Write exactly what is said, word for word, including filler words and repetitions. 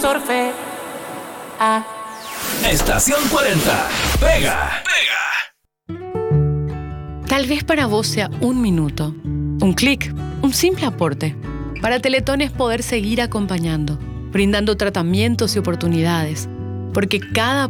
Sorfea. Estación cuarenta. Pega. Tal vez para vos sea un minuto, un clic, un simple aporte. Para Teletón es poder seguir acompañando, brindando tratamientos y oportunidades, porque cada